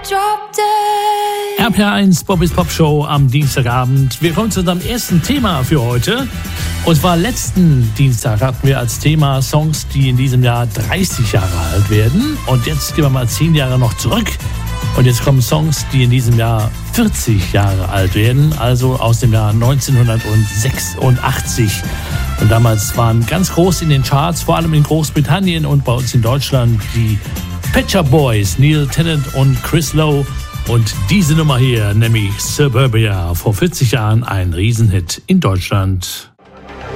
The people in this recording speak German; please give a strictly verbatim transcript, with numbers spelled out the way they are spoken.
R P R eins Bobbys Pop Show am Dienstagabend. Wir kommen zu unserem ersten Thema für heute. Und zwar letzten Dienstag hatten wir als Thema Songs, die in diesem Jahr dreißig Jahre alt werden. Und jetzt gehen wir mal zehn Jahre noch zurück. Und jetzt kommen Songs, die in diesem Jahr vierzig Jahre alt werden, also aus dem Jahr neunzehnhundertsechsundachtzig. Und damals waren ganz groß in den Charts, vor allem in Großbritannien und bei uns in Deutschland, die Pet Shop Boys, Neil Tennant und Chris Lowe. Und diese Nummer hier, nämlich Suburbia, vor vierzig Jahren ein Riesenhit in Deutschland.